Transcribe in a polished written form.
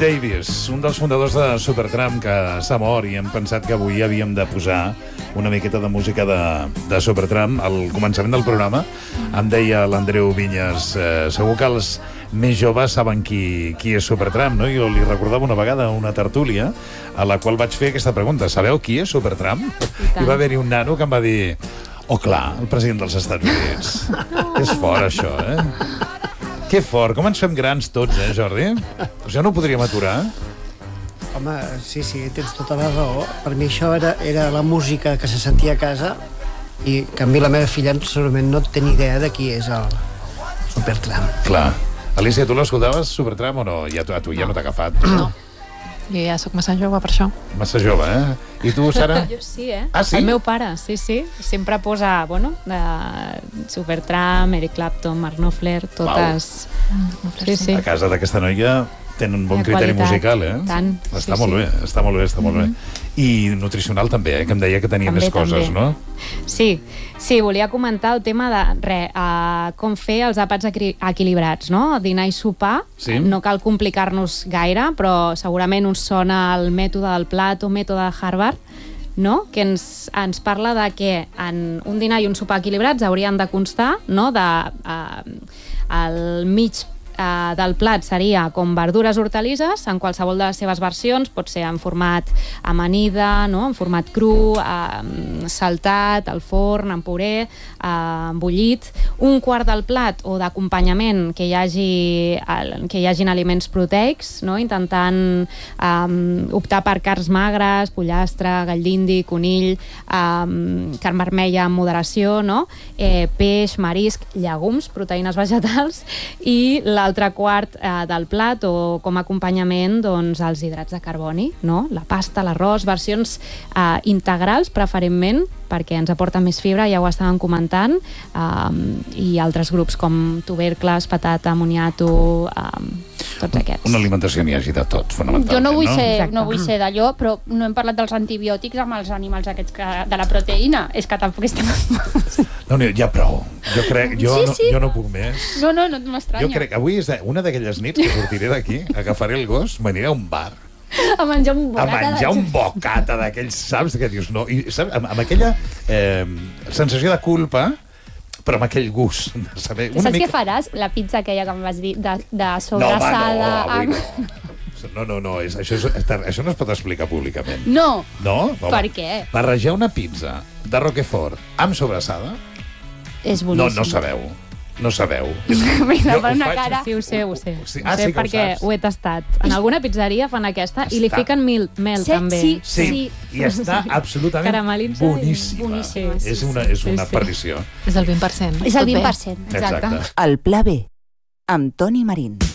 Davis, un dels fundadors de Supertramp, que s'ha mort, i hem pensat que avui havíem de posar una miqueta de música de Supertramp. Al començament del programa em deia l'Andreu Vinyes, segur que els més joves saben qui és Supertramp, no? Jo li recordava una vegada una tertúlia a la qual vaig fer aquesta pregunta: sabeu qui és Supertramp? I va haver-hi un nano que em va dir: oh, clar, el president dels Estats Units. És fort, això, Que fort. Com ens fem grans tots, Jordi? Ja no ho podríem aturar. Home, sí, tens tota la raó. Per mi això era la música que se sentia a casa, i que a mi la meva filla segurament no tenia idea de qui és el Supertramp. Clar. Alicia, tu l'escoltaves, Supertramp, o no? A tu ja no t'ha agafat. No. Jo ja sóc massa jove per això. Massa jove, I tu, Sara? Jo sí, Ah, sí? El meu pare, sí. Sempre posa, Supertramp, Eric Clapton, Mark Knopfler, totes... Sí. A casa d'aquesta noia tenen un bon criteri musical, Tant. Està molt bé. I nutricional també, que em deia que tenia més coses, no? Sí, volia comentar el tema de com fer els àpats equilibrats, no? Dinar i sopar, no cal complicar-nos gaire, però segurament us sona el mètode del plat o mètode de Harvard, no? Que ens parla de que en un dinar i un sopar equilibrats haurien de constar, no? El mig del plat seria com verdures, hortalisses, en qualsevol de les seves versions, pot ser en format amanida, no? En format cru, saltat, al forn, en puré, bullit. Un quart del plat o d'acompanyament que hi hagin aliments proteics, no? Intentant optar per carns magres, pollastre, gall d'indi, conill, carn vermella en moderació, no? Peix, marisc, llegums, proteïnes vegetals, i l'altre quart del plat o com a acompanyament, doncs, els hidrats de carboni, no? La pasta, l'arròs, versions integrals preferentment, perquè ens aporta més fibra, ja ho estàvem comentant, i altres grups com tubercles, patata, moniato, tots aquests. Una alimentació n'hi hagi de tot, fonamentalment. Jo no vull ser d'allò, però no hem parlat dels antibiòtics amb els animals aquests de la proteïna. És que tampoc estem... No, ja prou. Jo no puc més. No m'estranya. Jo crec que avui és una d'aquelles nits que sortiré d'aquí, agafaré el gos, m'aniré a un bar a menjar un bocata d'aquells, saps? Que dius, no. I saps, amb aquella sensació de culpa, però amb aquell gust. Saps què faràs? La pizza aquella que em vas dir, de sobrassada... No, això no es pot explicar públicament. No? Per què? Barrejar una pizza de Roquefort amb sobrassada... És boníssim. No sabeu. Mira, per una cara... Sí, ho sé. Ho sé perquè ho he tastat. En alguna pizzeria fan aquesta i li fiquen mel també. Sí, i està absolutament boníssima. És una perdició. És el 20%. És el 20%, exacte. El Pla B, amb Toni Marín.